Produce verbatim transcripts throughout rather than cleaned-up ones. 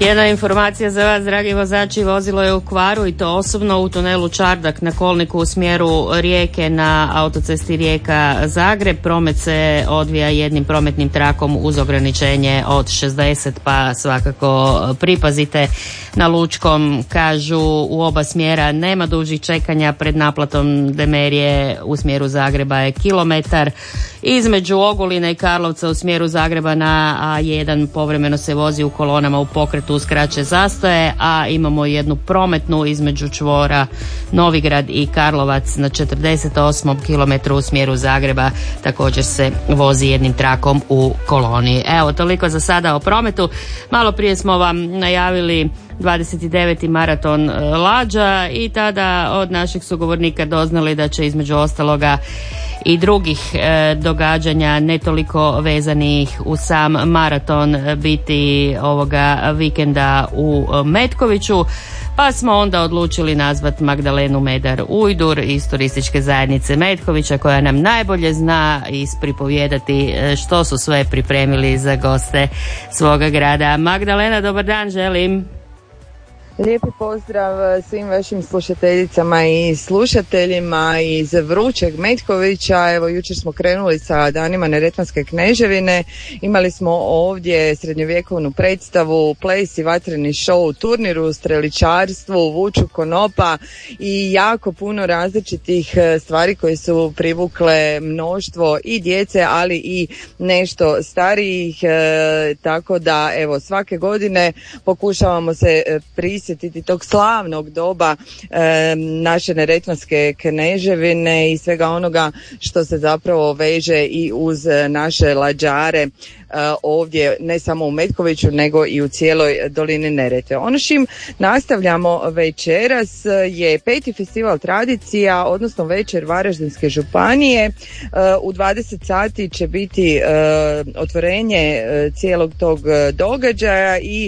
Jedna informacija za vas, dragi vozači, vozilo je u kvaru i to osobno u tunelu Čardak na kolniku u smjeru Rijeke na autocesti Rijeka-Zagreb. Promet se odvija jednim prometnim trakom uz ograničenje od šezdeset, pa svakako pripazite. Na Lučkom, kažu, u oba smjera nema dužih čekanja, pred naplatom Demerije u smjeru Zagreba je kilometar. Između Ogulina i Karlovca u smjeru Zagreba na A jedan povremeno se vozi u kolonama u pokretu uz kraće zastoje, a imamo jednu prometnu između čvora Novigrad i Karlovac na četrdeset osmom kilometru u smjeru Zagreba, također se vozi jednim trakom u koloni. Evo, toliko za sada o prometu. Malo prije smo vam najavili dvadeset deveti maraton Lađa i tada od naših sugovornika doznali da će između ostaloga i drugih e, događanja ne toliko vezanih u sam maraton biti ovoga vikenda u Metkoviću, pa smo onda odlučili nazvati Magdalenu Medar Ujdur iz turističke zajednice Metkovića, koja nam najbolje zna ispripovijedati što su sve pripremili za goste svoga grada. Magdalena, dobar dan želim. Lijepi pozdrav svim vašim slušateljicama i slušateljima iz vrućeg Metkovića. Evo, jučer smo krenuli sa danima Neretvanske kneževine. Imali smo ovdje srednjovjekovnu predstavu, ples i vatreni show, turniru, streličarstvu, vuču konopa i jako puno različitih stvari koje su privukle mnoštvo i djece, ali i nešto starijih. E, tako da, evo, svake godine pokušavamo se prisjetiti sjetiti tog slavnog doba e, naše Neretvanske kneževine i svega onoga što se zapravo veže i uz naše lađare ovdje, ne samo u Metkoviću nego i u cijeloj dolini Neretve. Ono s čim nastavljamo večeras je peti festival tradicija, odnosno večer Varaždinske županije. U dvadeset sati će biti otvorenje cijelog tog događaja i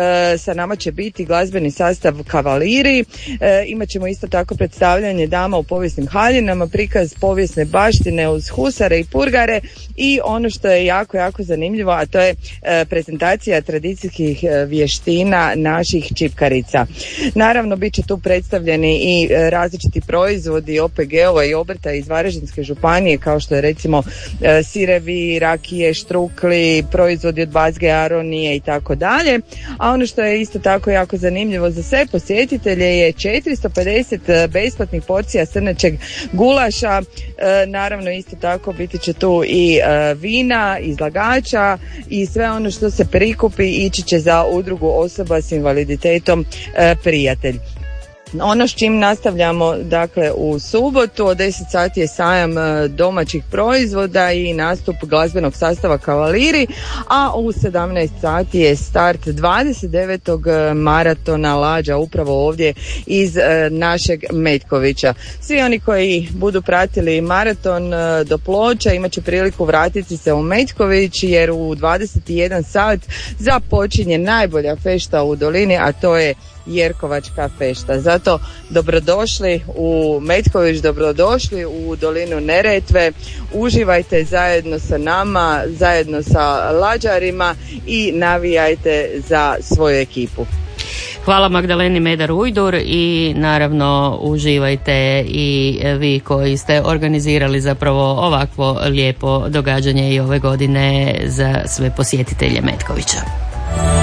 sa nama će biti glazbeni sastav Kavaliri. Imat ćemo isto tako predstavljanje dama u povijesnim haljinama, prikaz povijesne baštine uz husare i purgare i ono što je jako, jako zanimljivo, a to je e, prezentacija tradicijskih e, vještina naših čipkarica. Naravno, bit će tu predstavljeni i e, različiti proizvodi O P G-ova i obrta iz Varaždinske županije, kao što je recimo e, sirevi, rakije, štrukli, proizvodi od bazge aronije i tako dalje. A ono što je isto tako jako zanimljivo za sve posjetitelje je četiristo pedeset besplatnih porcija srnećeg gulaša. E, naravno, isto tako biti će tu i e, vina, izlagača i sve ono što se prikupi ići će za udrugu osoba s invaliditetom e, Prijatelj. Ono s čim nastavljamo, dakle, u subotu od deset sati je sajam domaćih proizvoda i nastup glazbenog sastava Kavaliri, a u sedamnaest sati je start dvadeset devetog maratona Lađa, upravo ovdje iz našeg Metkovića. Svi oni koji budu pratili maraton do Ploča imat će priliku vratiti se u Metković, jer u dvadeset jedan sat započinje najbolja fešta u dolini, a to je Jerkovačka fešta. Zato dobrodošli u Metković, dobrodošli u dolinu Neretve, uživajte zajedno sa nama, zajedno sa lađarima i navijajte za svoju ekipu. Hvala Magdaleni Medar Ujdur i naravno uživajte i vi koji ste organizirali zapravo ovakvo lijepo događanje i ove godine za sve posjetitelje Metkovića.